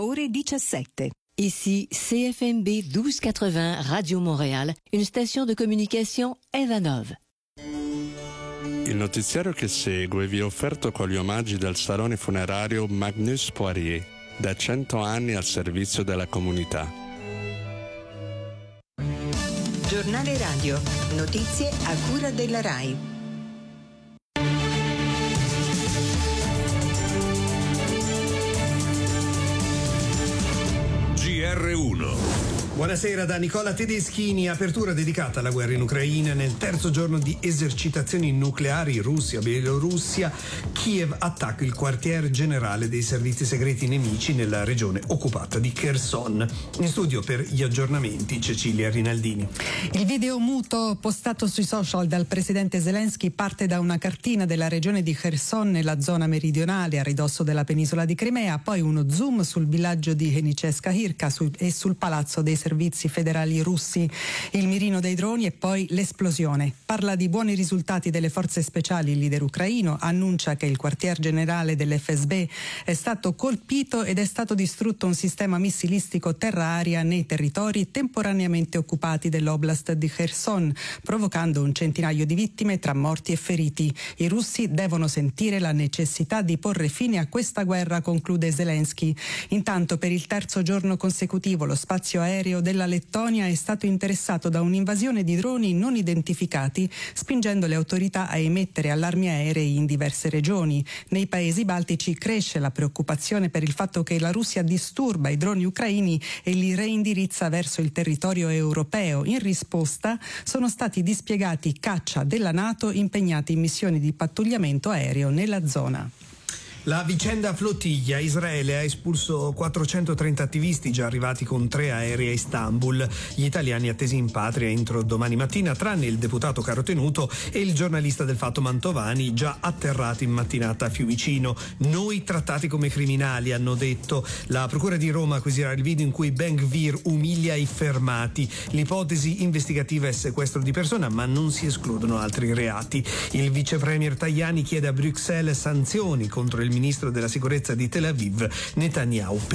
ore 17. Ici CFMB 1280 Radio Montréal, une station de communication Evanov. Il notiziario che segue vi è offerto con gli omaggi del salone funerario Magnus Poirier, da 100 anni al servizio della comunità. Giornale radio, notizie a cura della RAI. GR1. Buonasera da Nicola Tedeschini. Apertura dedicata alla guerra in Ucraina. Nel terzo giorno di esercitazioni nucleari Russia-Bielorussia, Kiev attacca il quartier generale dei servizi segreti nemici nella regione occupata di Kherson. In studio per gli aggiornamenti Cecilia Rinaldini. Il video muto postato sui social dal presidente Zelensky parte da una cartina della regione di Kherson nella zona meridionale a ridosso della penisola di Crimea, poi uno zoom sul villaggio di Henicheska-Hirka e sul palazzo dei servizi federali russi, il mirino dei droni e poi l'esplosione. Parla di buoni risultati delle forze speciali. Il leader ucraino annuncia che il quartier generale dell'FSB è stato colpito ed è stato distrutto un sistema missilistico terra-aria nei territori temporaneamente occupati dell'oblast di Kherson, provocando un centinaio di vittime tra morti e feriti. I russi devono sentire la necessità di porre fine a questa guerra, conclude Zelensky. Intanto, per il terzo giorno consecutivo, lo spazio aereo della Lettonia è stato interessato da un'invasione di droni non identificati, spingendo le autorità a emettere allarmi aerei in diverse regioni. Nei paesi baltici cresce la preoccupazione per il fatto che la Russia disturba i droni ucraini e li reindirizza verso il territorio europeo. In risposta sono stati dispiegati caccia della NATO impegnati in missioni di pattugliamento aereo nella zona. La vicenda flottiglia. Israele ha espulso 430 attivisti già arrivati con 3 aerei a Istanbul. Gli italiani attesi in patria entro domani mattina, tranne il deputato Carotenuto e il giornalista del Fatto Mantovani, già atterrati in mattinata a Fiumicino. Noi trattati come criminali, hanno detto. La procura di Roma acquisirà il video in cui Ben Gvir umilia i fermati. L'ipotesi investigativa è sequestro di persona, ma non si escludono altri reati. Il vice premier Tajani chiede a Bruxelles sanzioni contro il ministro della sicurezza di Tel Aviv, Netanyahu.